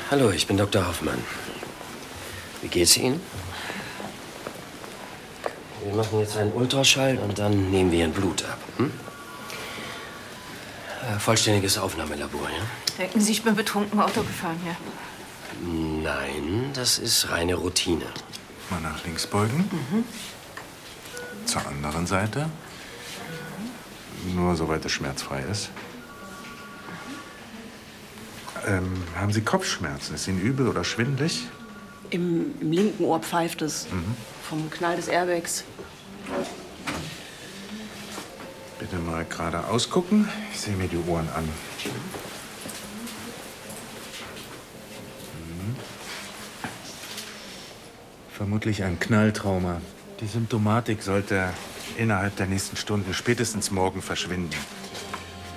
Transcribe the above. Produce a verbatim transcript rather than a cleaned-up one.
Hallo, ich bin Doktor Hoffmann. Wie geht's Ihnen? Wir machen jetzt einen Ultraschall und dann nehmen wir Ihr Blut ab. Hm? Äh, vollständiges Aufnahmelabor, ja? Denken Sie, ich bin betrunken Auto gefahren, ja? Nein, das ist reine Routine. Mal nach links beugen. Mhm. Zur anderen Seite. Mhm. Nur soweit es schmerzfrei ist. Ähm, haben Sie Kopfschmerzen? Ist Ihnen übel oder schwindelig? Im, im linken Ohr pfeift es. Mhm. Vom Knall des Airbags. Bitte mal gerade ausgucken. Ich sehe mir die Ohren an. Mhm. Vermutlich ein Knalltrauma. Die Symptomatik sollte innerhalb der nächsten Stunden, spätestens morgen, verschwinden.